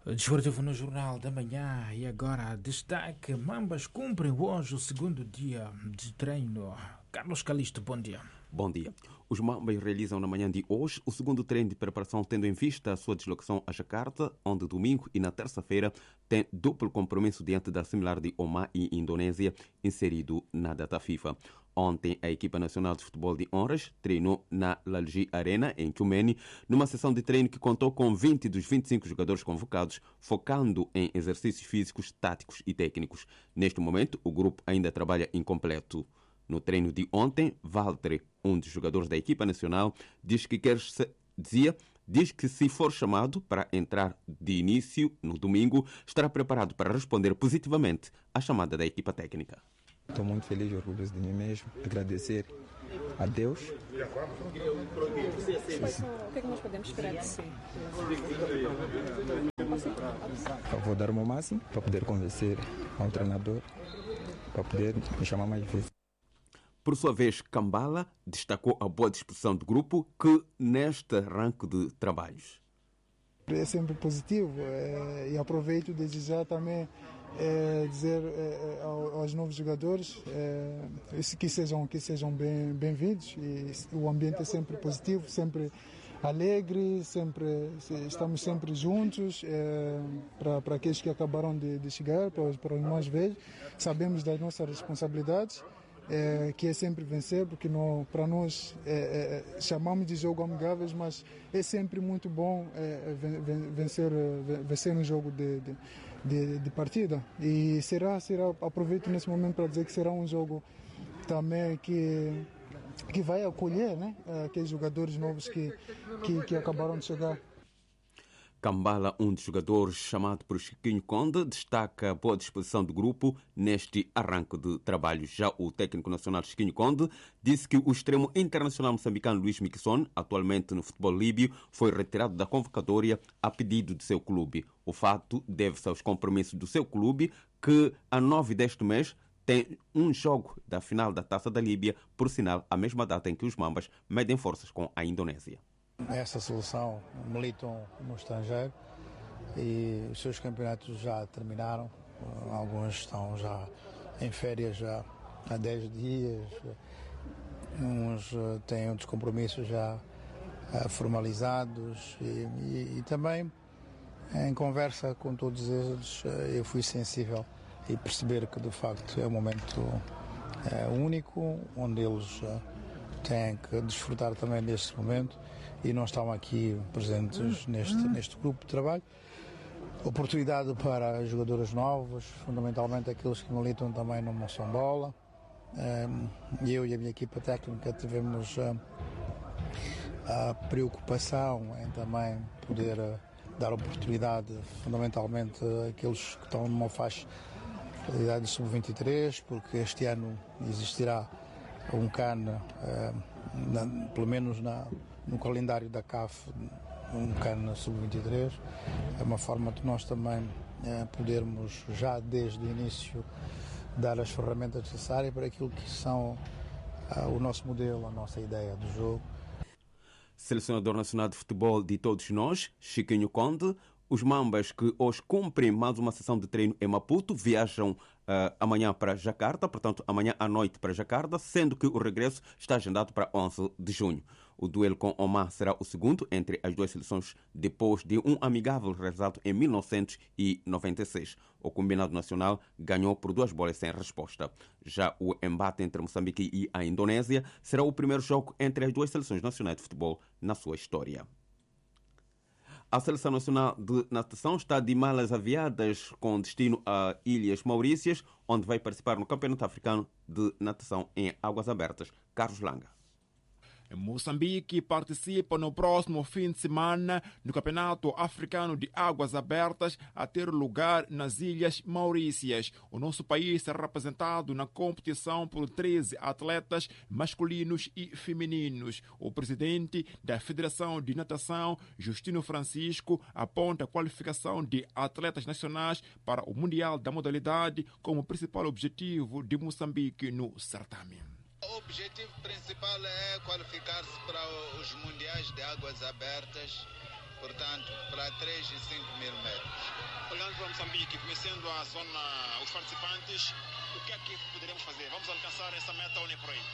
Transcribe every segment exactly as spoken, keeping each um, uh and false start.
Desportivo no Jornal da Manhã e agora destaque: Mambas cumprem hoje o segundo dia de treino. Carlos Calixto, bom dia. Bom dia. Os Mambas realizam na manhã de hoje o segundo treino de preparação, tendo em vista a sua deslocação a Jakarta, onde domingo e na terça-feira tem duplo compromisso diante da similar de Oman e Indonésia, inserido na data FIFA. Ontem, a equipa nacional de futebol de honras treinou na Lalji Arena, em Tchumeni, numa sessão de treino que contou com vinte dos vinte e cinco jogadores convocados, focando em exercícios físicos, táticos e técnicos. Neste momento, o grupo ainda trabalha incompleto. No treino de ontem, Valtteri, um dos jogadores da equipa nacional, diz que quer se, dizia, diz que se for chamado para entrar de início no domingo, estará preparado para responder positivamente à chamada da equipa técnica. Estou muito feliz e orgulhoso de mim mesmo, agradecer a Deus. O que é que nós podemos esperar de si? Eu vou dar o meu máximo para poder convencer ao treinador, para poder me chamar mais vezes. Por sua vez, Kambala destacou a boa disposição do grupo que neste arranque de trabalhos. É sempre positivo é, e aproveito desde já também é, dizer é, aos novos jogadores é, que sejam, que sejam bem, bem-vindos, e o ambiente é sempre positivo, sempre alegre, sempre, estamos sempre juntos é, para, para aqueles que acabaram de, de chegar, para, para os mais velhos. Sabemos das nossas responsabilidades, É, que é sempre vencer, porque não, para nós é, é, chamamos de jogo amigáveis, mas é sempre muito bom é, vencer, vencer um jogo de, de, de, de partida. E será, será, aproveito nesse momento para dizer que será um jogo também que, que vai acolher, né, aqueles jogadores novos que, que, que acabaram de chegar. Kambala, um dos jogadores chamado por Chiquinho Conde, destaca a boa disposição do grupo neste arranque de trabalho. Já o técnico nacional Chiquinho Conde disse que o extremo internacional moçambicano Luís Miquissone, atualmente no futebol líbio, foi retirado da convocatória a pedido de seu clube. O fato deve-se aos compromissos do seu clube, que a nove deste mês tem um jogo da final da Taça da Líbia, por sinal, a mesma data em que os Mambas medem forças com a Indonésia. Essa seleção militam no estrangeiro e os seus campeonatos já terminaram. Alguns estão já em férias já há dez dias, uns têm outros compromissos já formalizados e, e, e também em conversa com todos eles eu fui sensível e perceber que de facto é um momento é, único, onde eles têm que desfrutar também deste momento. E nós estamos aqui presentes neste, neste grupo de trabalho. Oportunidade para jogadores novos, fundamentalmente aqueles que militam também no Moçambola. Eu e a minha equipa técnica tivemos a preocupação em também poder dar oportunidade, fundamentalmente, àqueles que estão numa faixa de idade sub vinte e três, porque este ano existirá um C A N, na, pelo menos na no calendário da C A F, um C A N sub vinte e três, é uma forma de nós também eh, podermos já desde o início dar as ferramentas necessárias para aquilo que são ah, o nosso modelo, a nossa ideia do jogo. Selecionador nacional de futebol de todos nós, Chiquinho Conde, os Mambas que hoje cumprem mais uma sessão de treino em Maputo viajam uh, amanhã para Jakarta, portanto amanhã à noite para Jakarta, sendo que o regresso está agendado para onze de junho. O duelo com Oman será o segundo entre as duas seleções depois de um amigável realizado em mil novecentos e noventa e seis. O combinado nacional ganhou por duas bolas sem resposta. Já o embate entre Moçambique e a Indonésia será o primeiro jogo entre as duas seleções nacionais de futebol na sua história. A Seleção Nacional de Natação está de malas aviadas com destino a Ilhas Maurícias, onde vai participar no Campeonato Africano de Natação em Águas Abertas. Carlos Langa. Moçambique participa no próximo fim de semana no Campeonato Africano de Águas Abertas a ter lugar nas Ilhas Maurícias. O nosso país será representado na competição por treze atletas masculinos e femininos. O presidente da Federação de Natação, Justino Francisco, aponta a qualificação de atletas nacionais para o Mundial da modalidade como principal objetivo de Moçambique no certame. O objetivo principal é qualificar-se para os mundiais de águas abertas portanto, para três e cinco mil metros. Olhando para Moçambique, conhecendo a zona, os participantes, o que é que poderemos fazer? Vamos alcançar essa meta ou nem por aí?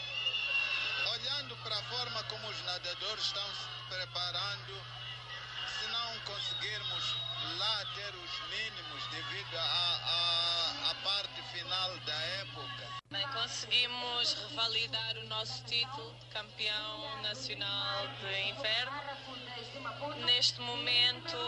Olhando para a forma como os nadadores estão se preparando, se não conseguirmos lá ter os mínimos devido à parte final da época. Bem, conseguimos revalidar o nosso título de campeão nacional de inverno. Neste momento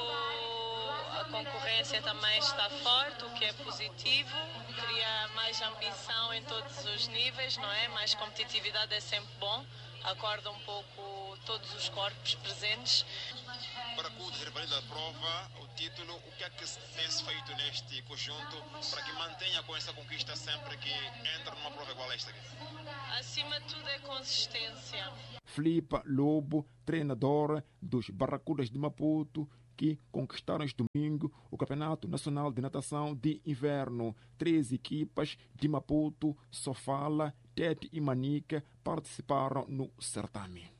a concorrência também está forte, o que é positivo. Cria mais ambição em todos os níveis, não é? Mais competitividade é sempre bom. Acorda um pouco todos os corpos presentes. Para que o revalida a prova, o título, o que é que tem-se feito neste conjunto para que mantenha com essa conquista sempre que entra numa prova igual a esta aqui? Acima de tudo é consistência. Filipe Lobo, treinador dos Barracudas de Maputo, que conquistaram este domingo o Campeonato Nacional de Natação de Inverno. Três equipas de Maputo, Sofala, Tete e Manica participaram no certame.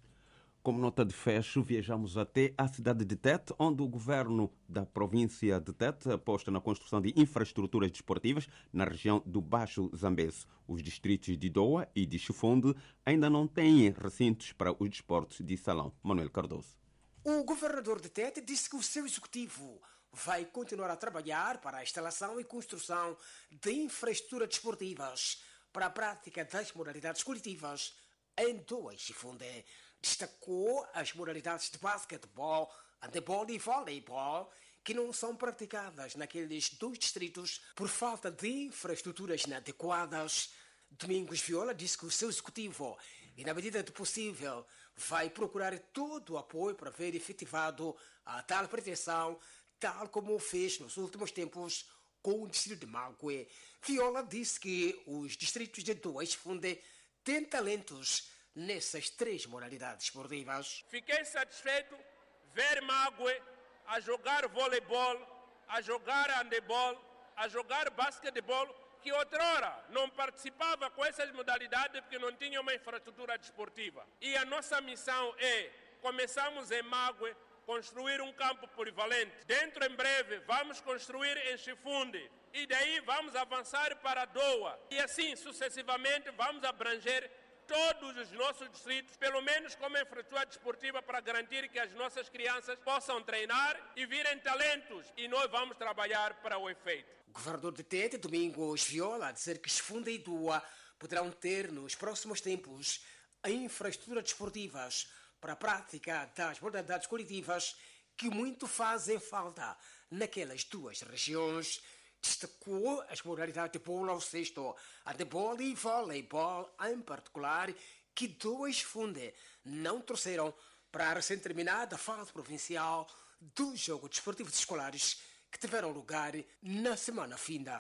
Como nota de fecho, viajamos até a cidade de Tete, onde o governo da província de Tete aposta na construção de infraestruturas desportivas na região do Baixo Zambeze. Os distritos de Doa e de Chifunde ainda não têm recintos para os desportos de salão. Manuel Cardoso. O governador de Tete disse que o seu executivo vai continuar a trabalhar para a instalação e construção de infraestruturas desportivas para a prática das modalidades coletivas em Doa e Chifunde. Destacou as modalidades de basquetebol, handebol e voleibol, que não são praticadas naqueles dois distritos por falta de infraestruturas inadequadas. Domingos Viola disse que o seu executivo, e na medida do possível, vai procurar todo o apoio para ver efetivado a tal pretensão, tal como o fez nos últimos tempos com o distrito de Mague. Viola disse que os distritos de Doa e Chifunde têm talentos nessas três modalidades esportivas. Fiquei satisfeito ver Mague a jogar voleibol, a jogar handebol, a jogar basquetebol, que outrora não participava com essas modalidades porque não tinha uma infraestrutura desportiva. E a nossa missão é, começamos em Mague, construir um campo polivalente. Dentro, em breve, vamos construir em Chifunde. E daí vamos avançar para Doa. E assim, sucessivamente, vamos abranger todos os nossos distritos, pelo menos com uma infraestrutura desportiva para garantir que as nossas crianças possam treinar e virem talentos. E nós vamos trabalhar para o efeito. O governador de Tete, Domingos Viola, a dizer que Chifunde e Doa poderão ter nos próximos tempos infraestruturas desportivas para a prática das modalidades coletivas que muito fazem falta naquelas duas regiões. Destacou as modalidades de bola ao cesto, handebol e voleibol em particular, que Doa e Chifunde não trouxeram para a recém-terminada fase provincial do jogo desportivo de escolares que tiveram lugar na semana finda.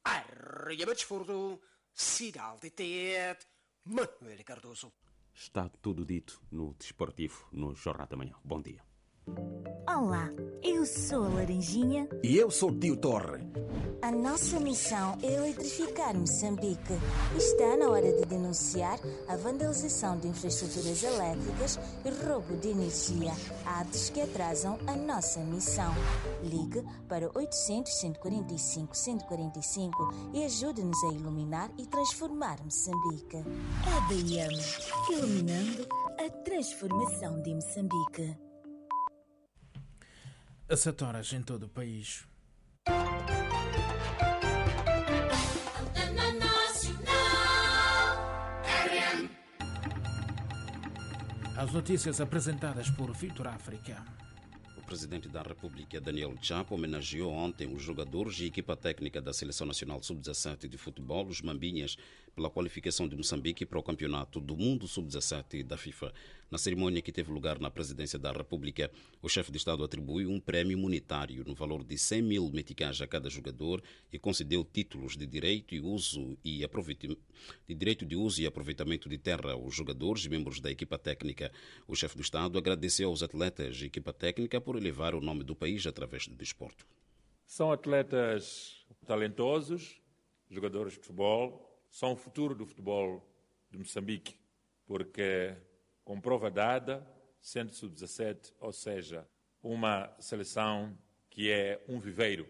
Arreia Desporto, Cidade de Tete, Manuel Cardoso. Está tudo dito no Desportivo, no Jornal da Manhã. Bom dia. Olá, eu sou a Laranjinha. E eu sou o Tio Torre. A nossa missão é eletrificar Moçambique. Está na hora de denunciar a vandalização de infraestruturas elétricas e roubo de energia, atos que atrasam a nossa missão. Ligue para oitocentos, cento e quarenta e cinco, cento e quarenta e cinco e ajude-nos a iluminar e transformar Moçambique. A B I M, iluminando a transformação de Moçambique. A sete horas em todo o país. As notícias apresentadas por Vitor África. O presidente da República, Daniel Chapo, homenageou ontem os jogadores e equipa técnica da Seleção Nacional sub dezassete de futebol, os Mambinhas, pela qualificação de Moçambique para o Campeonato do Mundo sub dezassete da FIFA. Na cerimônia que teve lugar na presidência da República, o chefe de Estado atribuiu um prémio monetário no valor de cem mil meticais a cada jogador e concedeu títulos de direito, e uso e de direito de uso e aproveitamento de terra aos jogadores e membros da equipa técnica. O chefe do Estado agradeceu aos atletas e equipa técnica por elevar o nome do país através do desporto. São atletas talentosos, jogadores de futebol, são o futuro do futebol de Moçambique, porque com prova dada, sendo sub dezassete, ou seja, uma seleção que é um viveiro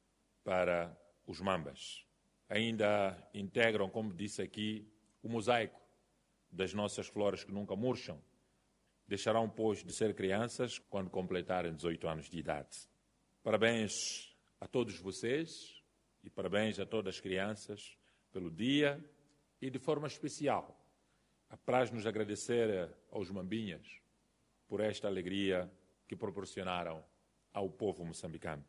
para os Mambas. Ainda integram, como disse aqui, o mosaico das nossas flores que nunca murcham. Deixarão, pois, de ser crianças quando completarem dezoito anos de idade. Parabéns a todos vocês e parabéns a todas as crianças pelo dia e, de forma especial, apraz-nos agradecer aos Mambinhas por esta alegria que proporcionaram ao povo moçambicano.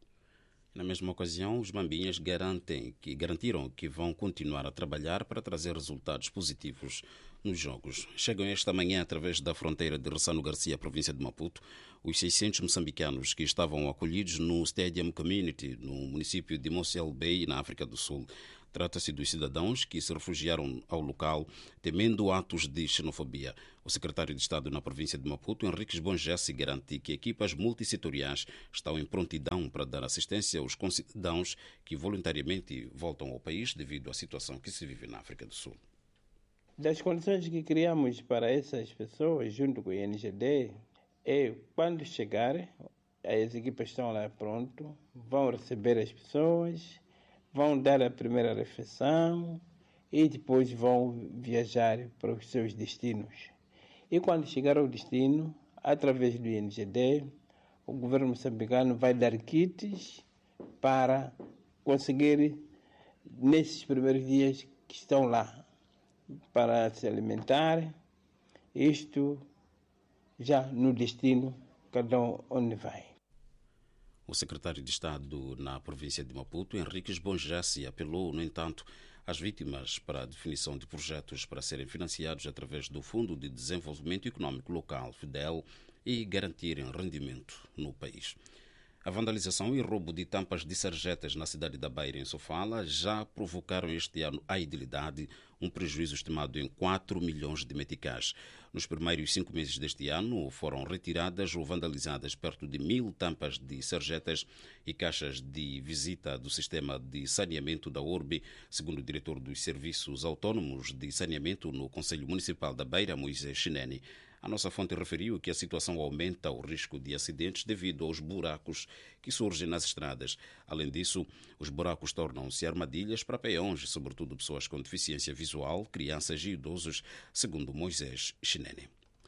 Na mesma ocasião, os Mambinhas garantem que, garantiram que vão continuar a trabalhar para trazer resultados positivos nos jogos. Chegam esta manhã, através da fronteira de Ressano Garcia, província de Maputo, os seiscentos moçambicanos que estavam acolhidos no Stadium Community, no município de Mossel Bay, na África do Sul. Trata-se dos cidadãos que se refugiaram ao local temendo atos de xenofobia. O secretário de Estado na província de Maputo, Henriques Bongessi, garante que equipas multissetoriais estão em prontidão para dar assistência aos concidadãos que voluntariamente voltam ao país devido à situação que se vive na África do Sul. Das condições que criamos para essas pessoas, junto com o I N G D, é quando chegar, as equipas estão lá pronto, vão receber as pessoas, vão dar a primeira refeição e depois vão viajar para os seus destinos. E quando chegar ao destino, através do I N G D, o governo moçambicano vai dar kits para conseguir, nesses primeiros dias que estão lá, para se alimentar, isto já no destino, cada um onde vai. O secretário de Estado na província de Maputo, Henriques Bongessi, apelou, no entanto, às vítimas para a definição de projetos para serem financiados através do Fundo de Desenvolvimento Econômico Local, FDEL, e garantirem rendimento no país. A vandalização e roubo de tampas de sarjetas na cidade da Beira, em Sofala, já provocaram este ano à idilidade um prejuízo estimado em quatro milhões de meticais. Nos primeiros cinco meses deste ano foram retiradas ou vandalizadas perto de mil tampas de sarjetas e caixas de visita do sistema de saneamento da Urbe, segundo o diretor dos Serviços Autónomos de Saneamento no Conselho Municipal da Beira, Moisés Chinene. A nossa fonte referiu que a situação aumenta o risco de acidentes devido aos buracos que surgem nas estradas. Além disso, os buracos tornam-se armadilhas para peões, sobretudo pessoas com deficiência visual, crianças e idosos, segundo Moisés Chinene.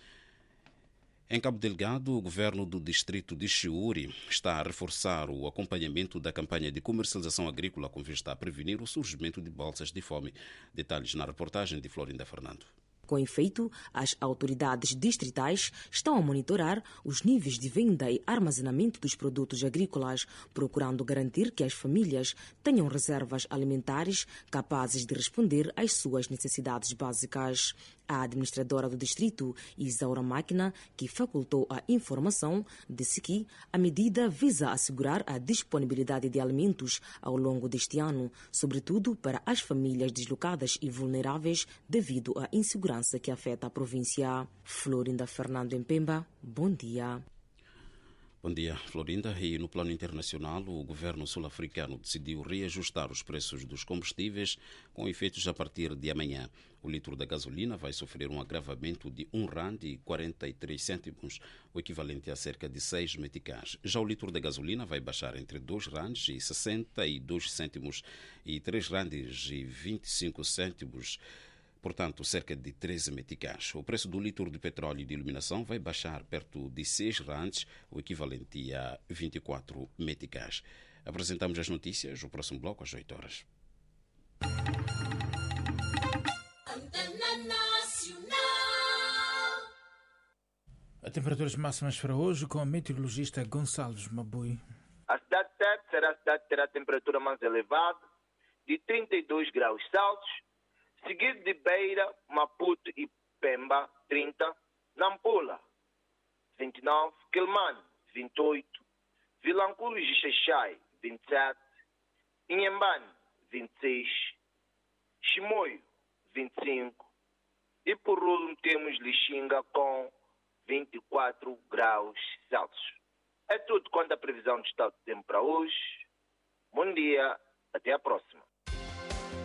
Em Cabo Delgado, o governo do distrito de Chiuri está a reforçar o acompanhamento da campanha de comercialização agrícola com vista a prevenir o surgimento de bolsas de fome. Detalhes na reportagem de Florinda Fernando. Com efeito, as autoridades distritais estão a monitorar os níveis de venda e armazenamento dos produtos agrícolas, procurando garantir que as famílias tenham reservas alimentares capazes de responder às suas necessidades básicas. A administradora do distrito, Isaura Máquina, que facultou a informação, disse que a medida visa assegurar a disponibilidade de alimentos ao longo deste ano, sobretudo para as famílias deslocadas e vulneráveis devido à insegurança que afeta a província. Florinda Fernando em Pemba, bom dia. Bom dia, Florinda. E no plano internacional, o governo sul-africano decidiu reajustar os preços dos combustíveis com efeitos a partir de amanhã. O litro da gasolina vai sofrer um agravamento de um rand e quarenta e três cêntimos, o equivalente a cerca de seis meticais. Já o litro da gasolina vai baixar entre dois rands e sessenta e dois cêntimos e três rands e vinte e cinco cêntimos, portanto, cerca de treze meticais. O preço do litro de petróleo de iluminação vai baixar perto de seis rands, o equivalente a vinte e quatro meticais. Apresentamos as notícias, o próximo bloco às oito horas. A temperaturas máximas para hoje com o meteorologista Gonçalves Mabui. A cidade de Tete será a cidade que terá a temperatura mais elevada, de trinta e dois graus Celsius, seguido de Beira, Maputo e Pemba, trinta, Nampula, vinte e nove, Quelimane, vinte e oito, Vilanculo e Xixai, vinte e sete, Inhambane, vinte e seis, Chimoio, vinte e cinco e por último temos Lixinga com vinte e quatro graus Celsius. É tudo quanto a previsão de estado de tempo para hoje. Bom dia, até a próxima.